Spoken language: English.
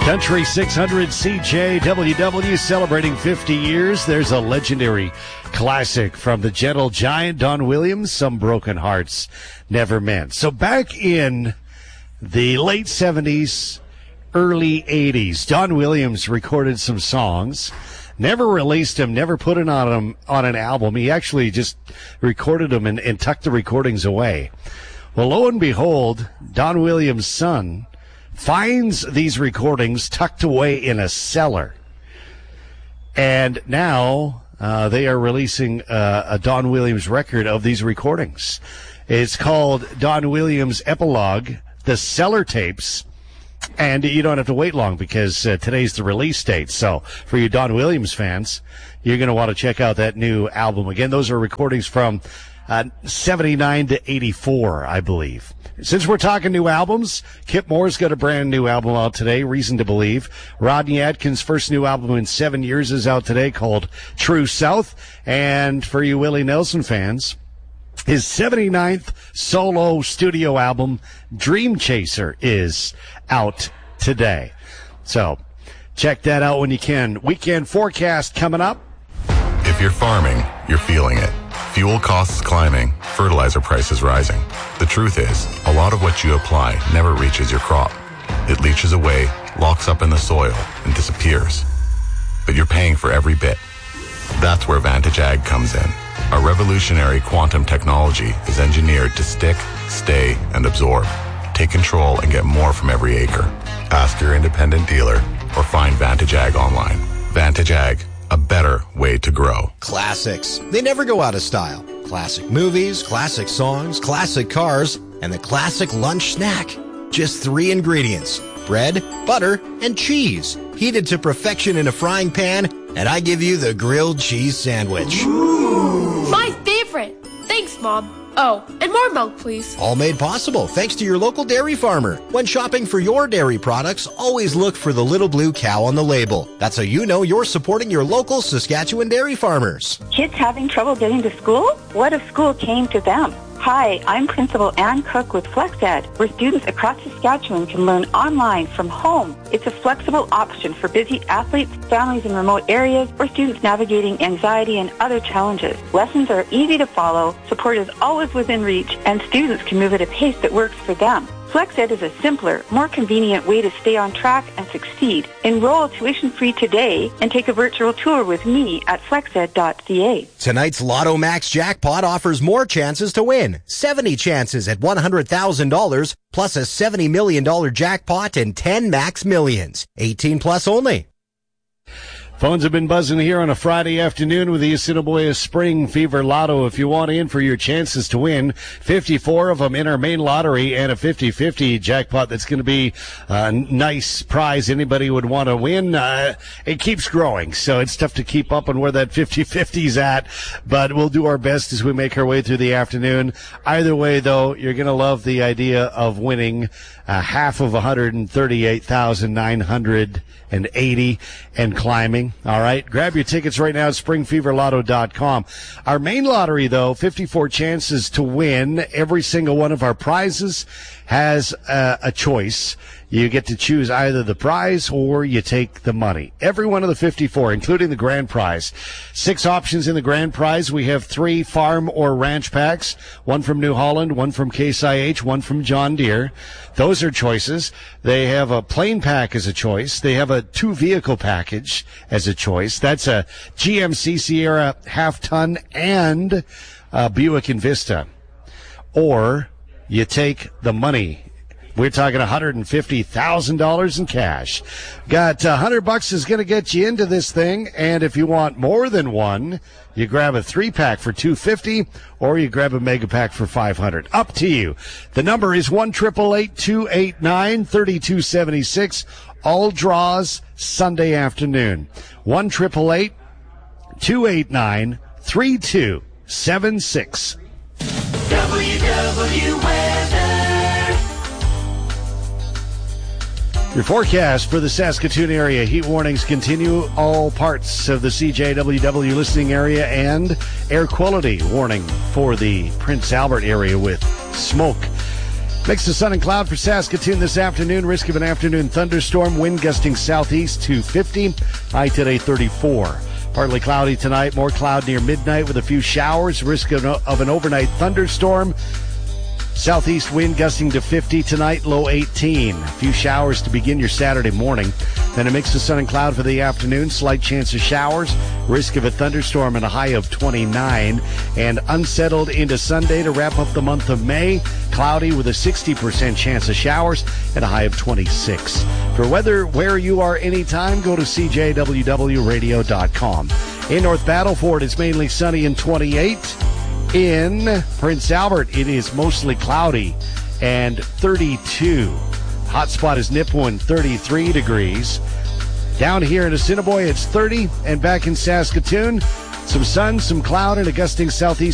Country 600 CJWW celebrating 50 years. There's a legendary classic from the gentle giant Don Williams, Some Broken Hearts Never Meant. So back in the late 70s, early 80s, Don Williams recorded some songs, never released them, never put it on an album. He actually just recorded them and tucked the recordings away. Well, lo and behold, Don Williams' son finds these recordings tucked away in a cellar. And now they are releasing a Don Williams record of these recordings. It's called Don Williams Epilogue, The Cellar Tapes. And you don't have to wait long because today's the release date. So for you Don Williams fans, you're going to want to check out that new album. Again, those are recordings from 79 to 84, I believe. Since we're talking new albums, Kip Moore's got a brand new album out today, Reason to Believe. Rodney Atkins' first new album in 7 years is out today called True South. And for you Willie Nelson fans, his 79th solo studio album, Dream Chaser, is out today. So check that out when you can. Weekend forecast coming up. If you're farming, you're feeling it. Fuel costs climbing, fertilizer prices rising. The truth is, a lot of what you apply never reaches your crop. It leaches away, locks up in the soil, and disappears. But you're paying for every bit. That's where Vantage Ag comes in. Our revolutionary quantum technology is engineered to stick, stay, and absorb. Take control and get more from every acre. Ask your independent dealer or find Vantage Ag online. Vantage Ag, a better way to grow. Classics. They never go out of style. Classic movies, classic songs, classic cars, and the classic lunch snack. Just 3 ingredients: bread, butter, and cheese. Heated to perfection in a frying pan, and I give you the grilled cheese sandwich. Ooh. My favorite. Thanks, Mom. Oh, and more milk, please. All made possible thanks to your local dairy farmer. When shopping for your dairy products, always look for the little blue cow on the label. That's how you know you're supporting your local Saskatchewan dairy farmers. Kids having trouble getting to school? What if school came to them? Hi, I'm Principal Ann Cook with FlexEd, where students across Saskatchewan can learn online from home. It's a flexible option for busy athletes, families in remote areas, or students navigating anxiety and other challenges. Lessons are easy to follow, support is always within reach, and students can move at a pace that works for them. FlexEd is a simpler, more convenient way to stay on track and succeed. Enroll tuition-free today and take a virtual tour with me at flexed.ca. Tonight's Lotto Max jackpot offers more chances to win. 70 chances at $100,000 plus a $70 million jackpot and 10 max millions. 18 plus only. Phones have been buzzing here on a Friday afternoon with the Assiniboia Spring Fever Lotto. If you want in for your chances to win, 54 of them in our main lottery and a 50-50 jackpot that's going to be a nice prize anybody would want to win. It keeps growing, so it's tough to keep up on where that 50-50's at, but we'll do our best as we make our way through the afternoon. Either way, though, you're going to love the idea of winning half of 138,980 and climbing. All right, grab your tickets right now at springfeverlotto.com. Our main lottery, though, 54 chances to win. Every single one of our prizes has a choice. You get to choose either the prize or you take the money. Every one of the 54, including the grand prize. 6 options in the grand prize. We have 3 farm or ranch packs, one from New Holland, one from Case IH, one from John Deere. Those are choices. They have a plain pack as a choice. They have a 2-vehicle package as a choice. That's a GMC Sierra half-ton and a Buick Envista. Or you take the money. We're talking $150,000 in cash. Got $100 is going to get you into this thing, and if you want more than one, you grab a 3-pack for $250, or you grab a mega pack for $500. Up to you. The number is 1-888-289-3276. All draws Sunday afternoon. 1-888-289-3276. WW Weather. Your forecast for the Saskatoon area. Heat warnings continue all parts of the CJWW listening area, and air quality warning for the Prince Albert area with smoke Mix of sun and cloud for Saskatoon this afternoon. Risk of an afternoon thunderstorm. Wind gusting southeast to 50. High today 34. Partly cloudy tonight. More cloud near midnight with a few showers. Risk of an overnight thunderstorm. Southeast wind gusting to 50 tonight, low 18. A few showers to begin your Saturday morning. Then a mix of sun and cloud for the afternoon. Slight chance of showers. Risk of a thunderstorm and a high of 29. And unsettled into Sunday to wrap up the month of May. Cloudy with a 60% chance of showers and a high of 26. For weather where you are anytime, go to CJWWRadio.com. In North Battleford, it's mainly sunny and 28. In Prince Albert, it is mostly cloudy and 32. Hot spot is Nipawin, 33 degrees. Down here in Assiniboia, it's 30. And back in Saskatoon, some sun, some cloud, and a gusting southeast